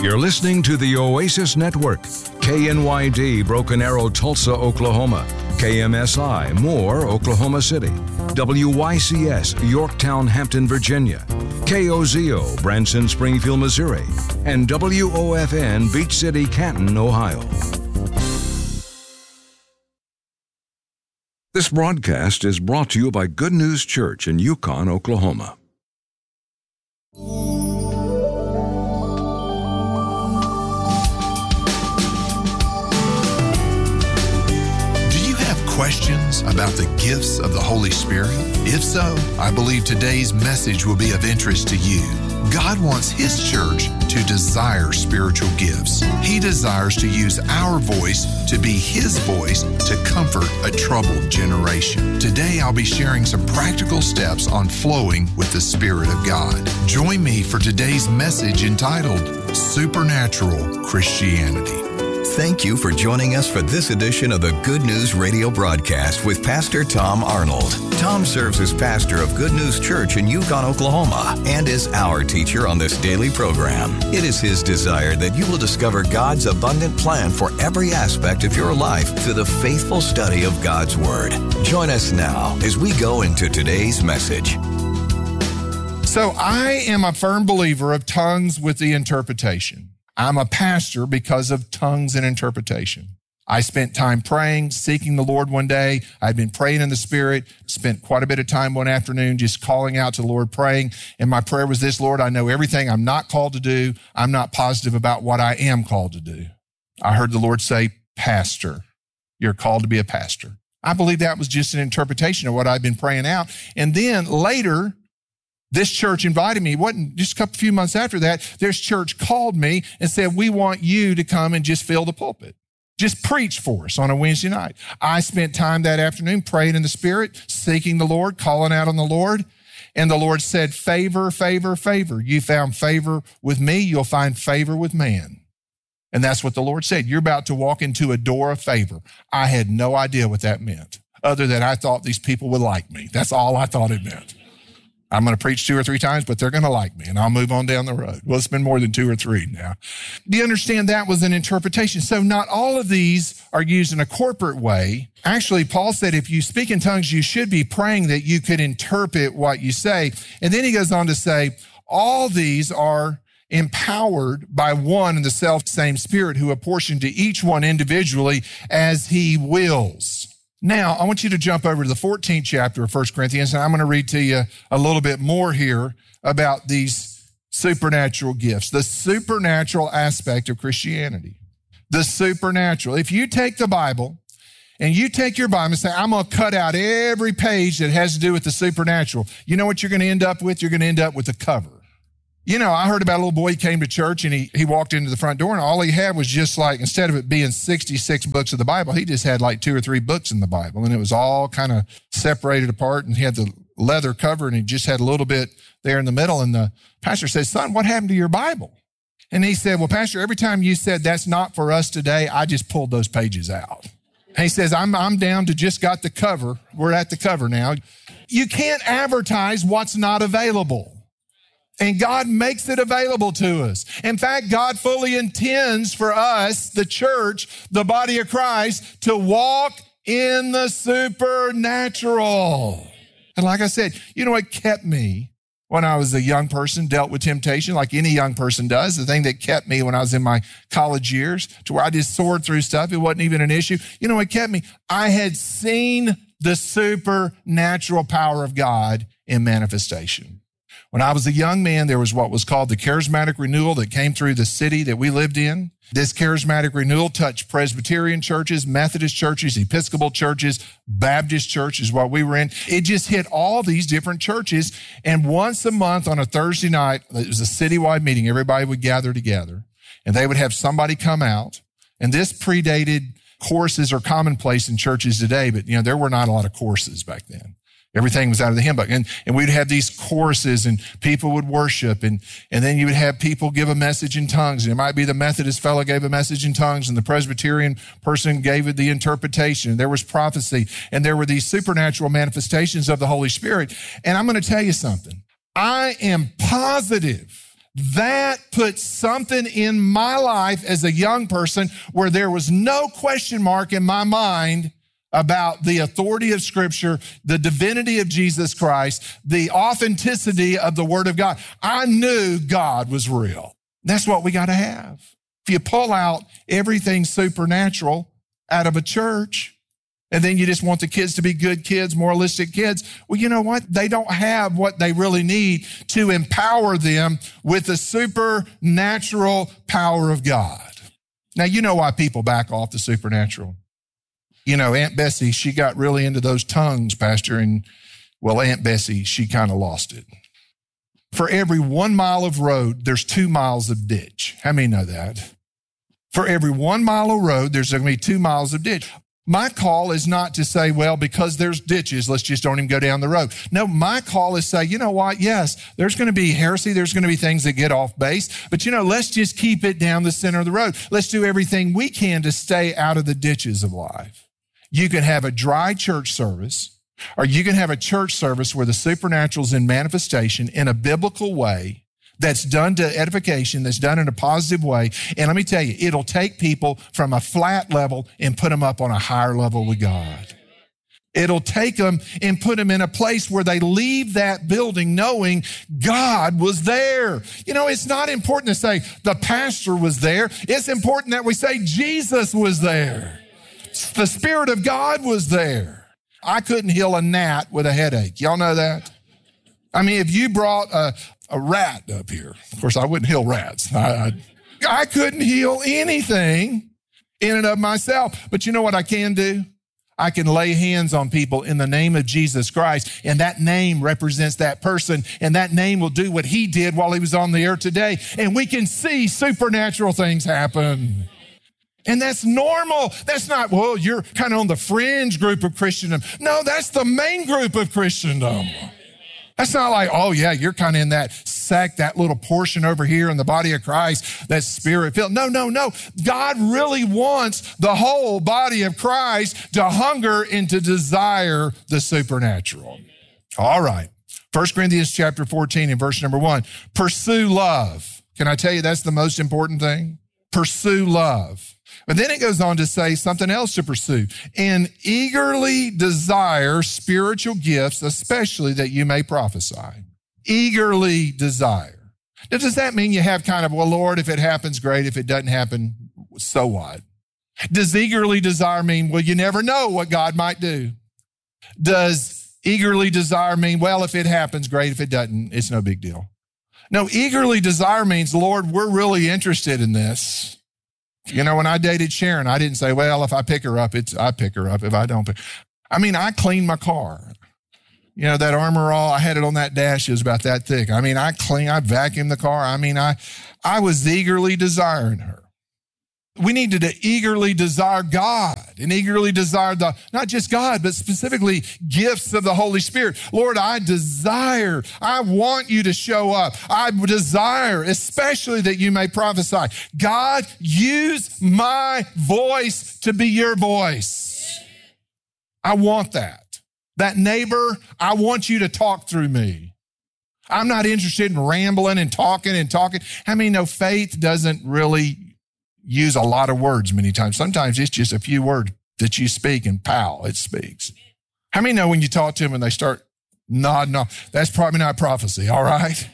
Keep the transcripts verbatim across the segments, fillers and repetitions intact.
You're listening to the Oasis Network, K N Y D, Broken Arrow, Tulsa, Oklahoma, K M S I, Moore, Oklahoma City, W Y C S, Yorktown, Hampton, Virginia, K O Z O, Branson, Springfield, Missouri, and W O F N, Beach City, Canton, Ohio. This broadcast is brought to you by Good News Church in Yukon, Oklahoma. Questions about the gifts of the Holy Spirit? If so, I believe today's message will be of interest to you. God wants His church to desire spiritual gifts. He desires to use our voice to be His voice to comfort a troubled generation. Today, I'll be sharing some practical steps on flowing with the Spirit of God. Join me for today's message entitled Supernatural Christianity. Thank you for joining us for this edition of the Good News Radio broadcast with Pastor Tom Arnold. Tom serves as pastor of Good News Church in Yukon, Oklahoma, and is our teacher on this daily program. It is his desire that you will discover God's abundant plan for every aspect of your life through the faithful study of God's Word. Join us now as we go into today's message. So I am a firm believer of tongues with the interpretation. I'm a pastor because of tongues and interpretation. I spent time praying, seeking the Lord one day. I'd been praying in the Spirit, spent quite a bit of time one afternoon just calling out to the Lord, praying. And my prayer was this: Lord, I know everything I'm not called to do. I'm not positive about what I am called to do. I heard the Lord say, pastor. You're called to be a pastor. I believe that was just an interpretation of what I'd been praying out. And then later, this church invited me. It wasn't just a couple few months after that. This church called me and said, we want you to come and just fill the pulpit. Just preach for us on a Wednesday night. I spent time that afternoon praying in the Spirit, seeking the Lord, calling out on the Lord. And the Lord said, favor, favor, favor. You found favor with me, you'll find favor with man. And that's what the Lord said. You're about to walk into a door of favor. I had no idea what that meant, other than I thought these people would like me. That's all I thought it meant. I'm going to preach two or three times, but they're going to like me, and I'll move on down the road. Well, it's been more than two or three now. Do you understand that was an interpretation? So not all of these are used in a corporate way. Actually, Paul said if you speak in tongues, you should be praying that you could interpret what you say. And then he goes on to say, all these are empowered by one and the self same Spirit who apportioned to each one individually as he wills. Now, I want you to jump over to the fourteenth chapter of First Corinthians, and I'm going to read to you a little bit more here about these supernatural gifts, the supernatural aspect of Christianity, the supernatural. If you take the Bible and you take your Bible and say, I'm going to cut out every page that has to do with the supernatural, you know what you're going to end up with? You're going to end up with a cover. You know, I heard about a little boy who came to church and he, he walked into the front door and all he had was just like, instead of it being sixty-six books of the Bible, he just had like two or three books in the Bible, and it was all kind of separated apart, and he had the leather cover and he just had a little bit there in the middle. And the pastor said, son, what happened to your Bible? And he said, well, Pastor, every time you said that's not for us today, I just pulled those pages out. And he says, I'm, I'm down to just got the cover. We're at the cover now. You can't advertise what's not available. And God makes it available to us. In fact, God fully intends for us, the church, the body of Christ, to walk in the supernatural. And like I said, you know what kept me when I was a young person, dealt with temptation like any young person does. The thing that kept me when I was in my college years to where I just soared through stuff. It wasn't even an issue. You know what kept me? I had seen the supernatural power of God in manifestation. When I was a young man, there was what was called the charismatic renewal that came through the city that we lived in. This charismatic renewal touched Presbyterian churches, Methodist churches, Episcopal churches, Baptist churches, what we were in. It just hit all these different churches. And once a month on a Thursday night, it was a citywide meeting. Everybody would gather together and they would have somebody come out. And this predated courses are commonplace in churches today, but you know, there were not a lot of courses back then. Everything was out of the hymn book. And, and we'd have these choruses and people would worship. And, and then you would have people give a message in tongues. And it might be the Methodist fellow gave a message in tongues and the Presbyterian person gave it the interpretation. And there was prophecy. And there were these supernatural manifestations of the Holy Spirit. And I'm going to tell you something. I am positive That put something in my life as a young person where there was no question mark in my mind about the authority of Scripture, the divinity of Jesus Christ, the authenticity of the Word of God. I knew God was real. That's what we got to have. If you pull out everything supernatural out of a church, and then you just want the kids to be good kids, moralistic kids, well, you know what? They don't have what they really need to empower them with the supernatural power of God. Now, you know why people back off the supernatural. You know, Aunt Bessie, she got really into those tongues, Pastor, and, well, Aunt Bessie, she kind of lost it. For every one mile of road, there's two miles of ditch. How many know that? For every one mile of road, there's going to be two miles of ditch. My call is not to say, well, because there's ditches, let's just don't even go down the road. No, my call is say, you know what? Yes, there's going to be heresy. There's going to be things that get off base. But, you know, let's just keep it down the center of the road. Let's do everything we can to stay out of the ditches of life. You can have a dry church service, or you can have a church service where the supernatural is in manifestation in a biblical way that's done to edification, that's done in a positive way. And let me tell you, it'll take people from a flat level and put them up on a higher level with God. It'll take them and put them in a place where they leave that building knowing God was there. You know, it's not important to say the pastor was there. It's important that we say Jesus was there. The Spirit of God was there. I couldn't heal a gnat with a headache. Y'all know that? I mean, if you brought a, a rat up here, of course, I wouldn't heal rats. I, I, I couldn't heal anything in and of myself. But you know what I can do? I can lay hands on people in the name of Jesus Christ, and that name represents that person, and that name will do what he did while he was on the earth today, and we can see supernatural things happen. And that's normal. That's not, well, you're kind of on the fringe group of Christendom. No, that's the main group of Christendom. That's not like, oh yeah, you're kind of in that sect, that little portion over here in the body of Christ, that spirit-filled. No, no, no. God really wants the whole body of Christ to hunger and to desire the supernatural. All right. First Corinthians chapter fourteen and verse number one. Pursue love. Can I tell you that's the most important thing? Pursue love. But then it goes on to say something else to pursue. And eagerly desire spiritual gifts, especially that you may prophesy. Eagerly desire. Now, does that mean you have kind of, well, Lord, if it happens, great. If it doesn't happen, so what? Does eagerly desire mean, well, you never know what God might do? Does eagerly desire mean, well, if it happens, great. If it doesn't, it's no big deal. No, eagerly desire means, Lord, we're really interested in this. You know, when I dated Sharon, I didn't say, well, if I pick her up, it's I pick her up. If I don't pick, I mean, I cleaned my car. You know, that Armor All, I had it on that dash, it was about that thick. I mean, I clean, I vacuumed the car. I mean, I, I was eagerly desiring her. We needed to eagerly desire God and eagerly desire the, not just God, but specifically gifts of the Holy Spirit. Lord, I desire, I want you to show up. I desire, especially that you may prophesy. God, use my voice to be your voice. I want that. That neighbor, I want you to talk through me. I'm not interested in rambling and talking and talking. How many know faith doesn't really use a lot of words many times? Sometimes it's just a few words that you speak and pow, it speaks. How many know when you talk to them and they start nodding off, that's probably not prophecy, all right?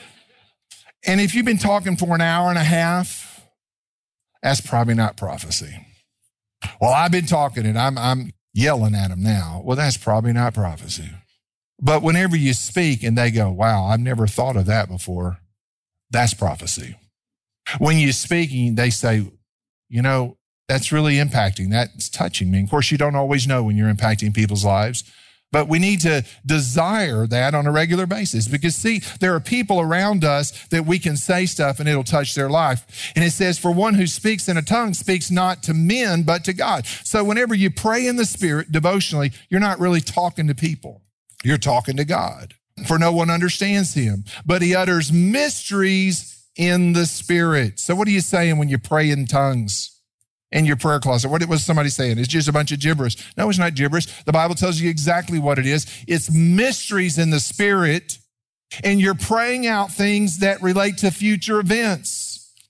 And if you've been talking for an hour and a half, that's probably not prophecy. Well, I've been talking and I'm, I'm yelling at them now. Well, that's probably not prophecy. But whenever you speak and they go, wow, I've never thought of that before, that's prophecy. When you're speaking, they say, you know, that's really impacting. That's touching me. Of course, you don't always know when you're impacting people's lives, but we need to desire that on a regular basis because, see, there are people around us that we can say stuff and it'll touch their life. And it says, for one who speaks in a tongue speaks not to men, but to God. So whenever you pray in the Spirit devotionally, you're not really talking to people. You're talking to God. For no one understands him, but he utters mysteries in the Spirit. So what are you saying when you pray in tongues in your prayer closet? What was somebody saying? It's just a bunch of gibberish. No, it's not gibberish. The Bible tells you exactly what it is. It's mysteries in the Spirit and you're praying out things that relate to future events.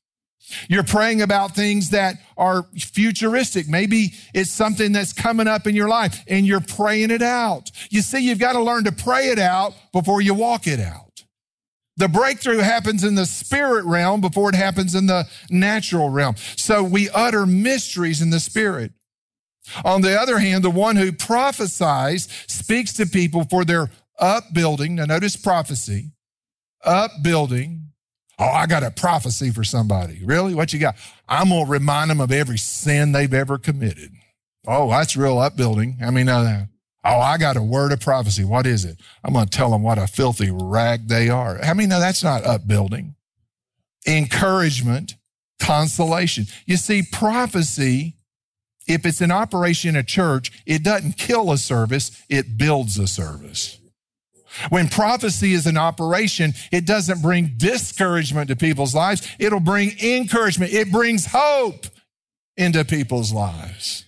You're praying about things that are futuristic. Maybe it's something that's coming up in your life and you're praying it out. You see, you've got to learn to pray it out before you walk it out. The breakthrough happens in the spirit realm before it happens in the natural realm. So we utter mysteries in the spirit. On the other hand, the one who prophesies speaks to people for their upbuilding. Now notice prophecy, upbuilding. Oh, I got a prophecy for somebody. Really? What you got? I'm going to remind them of every sin they've ever committed. Oh, that's real upbuilding. I mean, uh, oh, I got a word of prophecy. What is it? I'm going to tell them what a filthy rag they are. I mean, no, that's not upbuilding. Encouragement, consolation. You see, prophecy, if it's in operation in a church, it doesn't kill a service, it builds a service. When prophecy is in operation, it doesn't bring discouragement to people's lives. It'll bring encouragement. It brings hope into people's lives.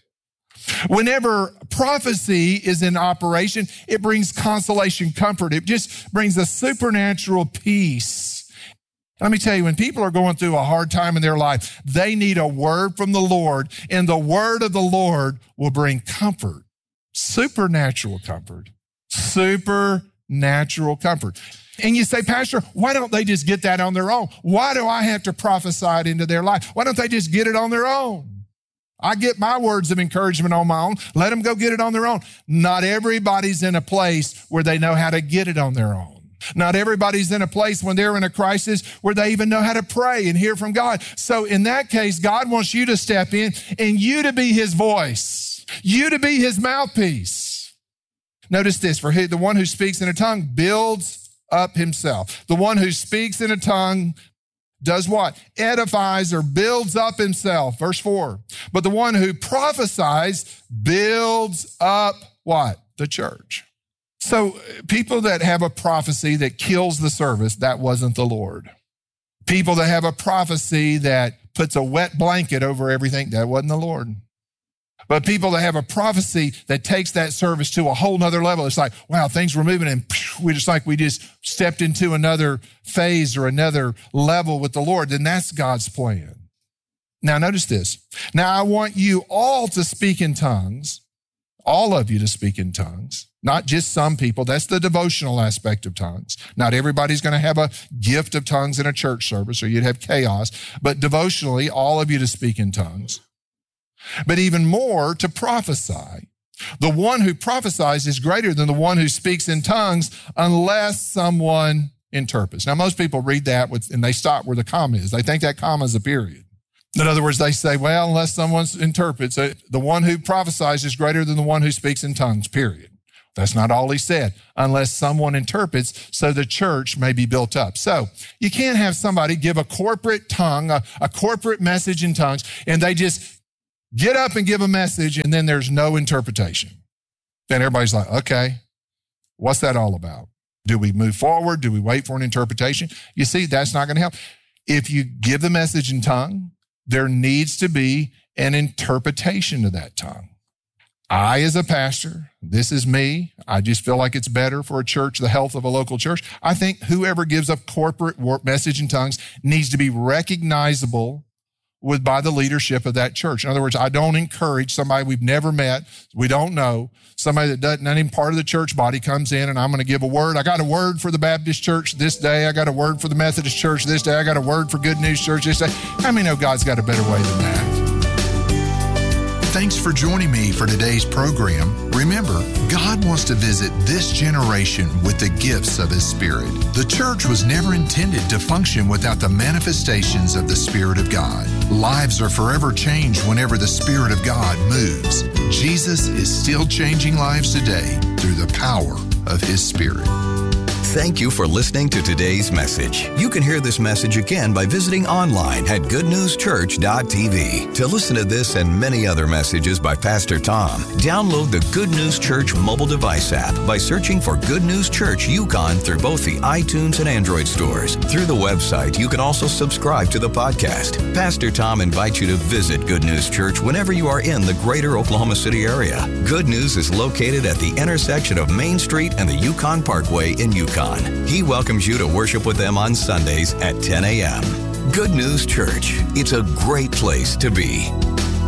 Whenever prophecy is in operation, it brings consolation, comfort. It just brings a supernatural peace. Let me tell you, when people are going through a hard time in their life, they need a word from the Lord, and the word of the Lord will bring comfort, supernatural comfort, supernatural natural comfort. And you say, Pastor, why don't they just get that on their own? Why do I have to prophesy it into their life? Why don't they just get it on their own? I get my words of encouragement on my own. Let them go get it on their own. Not everybody's in a place where they know how to get it on their own. Not everybody's in a place when they're in a crisis where they even know how to pray and hear from God. So in that case, God wants you to step in and you to be his voice, you to be his mouthpiece. Notice this, for the one who speaks in a tongue builds up himself. The one who speaks in a tongue does what? Edifies or builds up himself. Verse four. But the one who prophesies builds up what? The church. So people that have a prophecy that kills the service, that wasn't the Lord. People that have a prophecy that puts a wet blanket over everything, that wasn't the Lord. But people that have a prophecy that takes that service to a whole nother level, it's like, wow, things were moving and we just like we just stepped into another phase or another level with the Lord, then that's God's plan. Now notice this. Now I want you all to speak in tongues, all of you to speak in tongues, not just some people. That's the devotional aspect of tongues. Not everybody's going to have a gift of tongues in a church service or you'd have chaos, but devotionally, all of you to speak in tongues. But even more, to prophesy. The one who prophesies is greater than the one who speaks in tongues unless someone interprets. Now, most people read that with, and they stop where the comma is. They think that comma is a period. In other words, they say, well, unless someone interprets, the one who prophesies is greater than the one who speaks in tongues, period. That's not all he said, unless someone interprets so the church may be built up. So you can't have somebody give a corporate tongue, a, a corporate message in tongues, and they just get up and give a message, and then there's no interpretation. Then everybody's like, okay, what's that all about? Do we move forward? Do we wait for an interpretation? You see, that's not going to help. If you give the message in tongue, there needs to be an interpretation of that tongue. I, as a pastor, this is me. I just feel like it's better for a church, the health of a local church. I think whoever gives a corporate message in tongues needs to be recognizable with by the leadership of that church. In other words, I don't encourage somebody we've never met, we don't know, somebody that doesn't, not even part of the church body comes in and I'm going to give a word. I got a word for the Baptist church this day. I got a word for the Methodist church this day. I got a word for Good News Church this day. How many know God's got a better way than that? Thanks for joining me for today's program. Remember, God wants to visit this generation with the gifts of His Spirit. The church was never intended to function without the manifestations of the Spirit of God. Lives are forever changed whenever the Spirit of God moves. Jesus is still changing lives today through the power of His Spirit. Thank you for listening to today's message. You can hear this message again by visiting online at good news church dot t v. To listen to this and many other messages by Pastor Tom, download the Good News Church mobile device app by searching for Good News Church Yukon through both the iTunes and Android stores. Through the website, you can also subscribe to the podcast. Pastor Tom invites you to visit Good News Church whenever you are in the greater Oklahoma City area. Good News is located at the intersection of Main Street and the Yukon Parkway in Yukon. Yukon. He welcomes you to worship with them on Sundays at ten a.m. Good News Church. It's a great place to be.